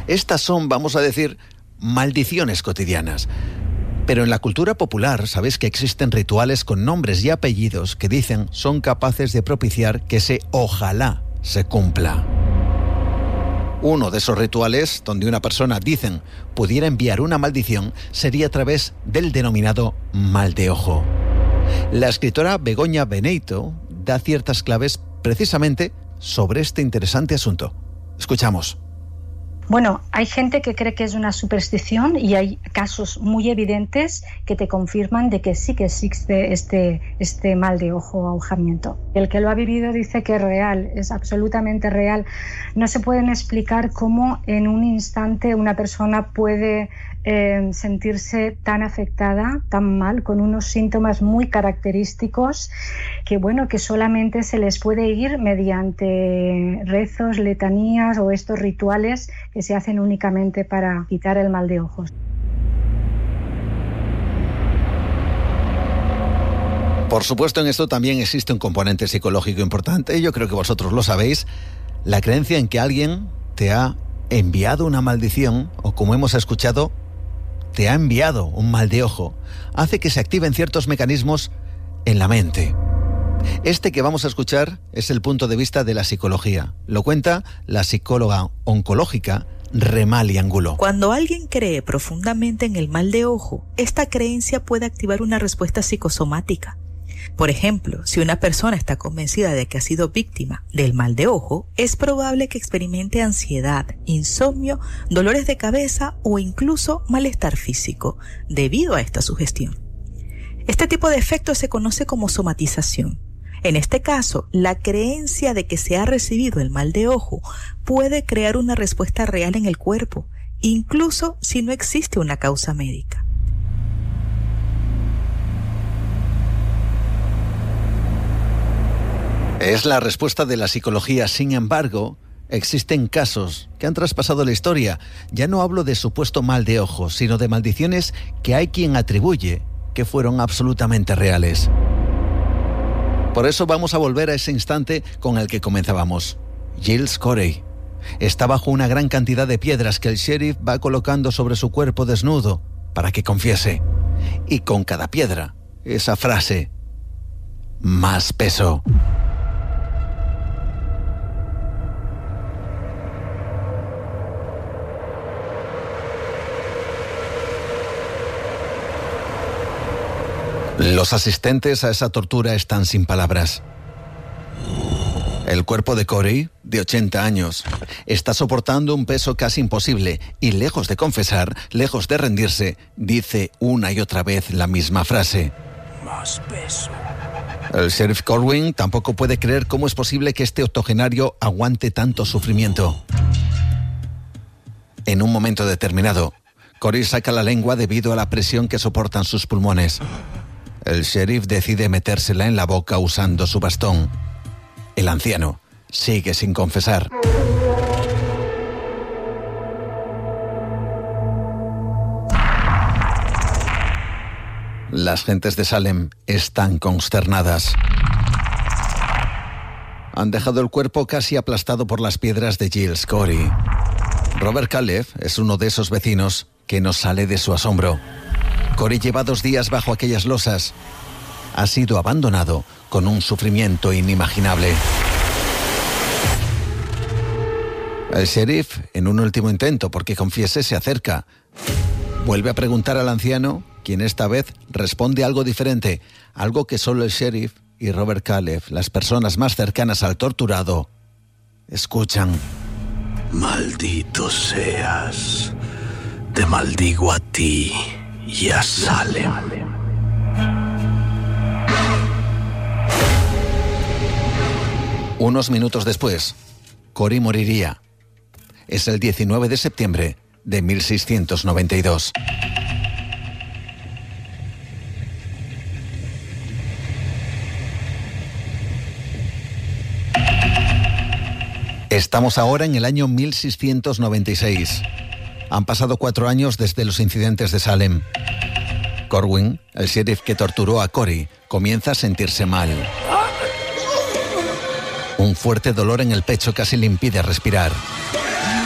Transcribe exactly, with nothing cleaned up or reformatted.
Estas son, vamos a decir, maldiciones cotidianas. Pero en la cultura popular, sabéis que existen rituales con nombres y apellidos que dicen son capaces de propiciar que ese ojalá se cumpla. Uno de esos rituales, donde una persona, dicen, pudiera enviar una maldición, sería a través del denominado mal de ojo. La escritora Begoña Beneyto da ciertas claves precisamente sobre este interesante asunto. Escuchamos. Bueno, hay gente que cree que es una superstición y hay casos muy evidentes que te confirman de que sí que existe este, este mal de ojo o ahogamiento. El que lo ha vivido dice que es real, es absolutamente real. No se pueden explicar cómo en un instante una persona puede eh, sentirse tan afectada, tan mal, con unos síntomas muy característicos que, bueno, que solamente se les puede ir mediante rezos, letanías o estos rituales que se hacen únicamente para quitar el mal de ojos. Por supuesto, en esto también existe un componente psicológico importante. Yo creo que vosotros lo sabéis. La creencia en que alguien te ha enviado una maldición, o como hemos escuchado, te ha enviado un mal de ojo, hace que se activen ciertos mecanismos en la mente. Este que vamos a escuchar es el punto de vista de la psicología. Lo cuenta la psicóloga oncológica Remali Angulo. Cuando alguien cree profundamente en el mal de ojo, esta creencia puede activar una respuesta psicosomática. Por ejemplo, si una persona está convencida de que ha sido víctima del mal de ojo, es probable que experimente ansiedad, insomnio, dolores de cabeza o incluso malestar físico debido a esta sugestión. Este tipo de efecto se conoce como somatización. En este caso, la creencia de que se ha recibido el mal de ojo puede crear una respuesta real en el cuerpo, incluso si no existe una causa médica. Es la respuesta de la psicología. Sin embargo, existen casos que han traspasado la historia. Ya no hablo de supuesto mal de ojo, sino de maldiciones que hay quien atribuye que fueron absolutamente reales. Por eso vamos a volver a ese instante con el que comenzábamos. Giles Corey está bajo una gran cantidad de piedras que el sheriff va colocando sobre su cuerpo desnudo para que confiese. Y con cada piedra, esa frase: más peso. Los asistentes a esa tortura están sin palabras. El cuerpo de Corey, de ochenta años, está soportando un peso casi imposible y, lejos de confesar, lejos de rendirse, dice una y otra vez la misma frase: más peso. El sheriff Corwin tampoco puede creer cómo es posible que este octogenario aguante tanto sufrimiento. En un momento determinado, Corey saca la lengua debido a la presión que soportan sus pulmones. El sheriff decide metérsela en la boca usando su bastón. El anciano sigue sin confesar. Las gentes de Salem están consternadas. Han dejado el cuerpo casi aplastado por las piedras de Giles Corey. Robert Caleb es uno de esos vecinos que no sale de su asombro. Corey lleva dos días bajo aquellas losas. Ha sido abandonado con un sufrimiento inimaginable. El sheriff, en un último intento porque confiese, se acerca. Vuelve a preguntar al anciano, quien esta vez responde algo diferente, algo que solo el sheriff y Robert Caleb, las personas más cercanas al torturado, escuchan. Maldito seas. Te maldigo a ti y a Salem. Unos minutos después, Corey moriría. Es el diecinueve de septiembre de mil seiscientos noventa y dos. Estamos ahora en el año mil seiscientos noventa y seis. Han pasado cuatro años desde los incidentes de Salem. Corwin, el sheriff que torturó a Corey, comienza a sentirse mal. Un fuerte dolor en el pecho casi le impide respirar.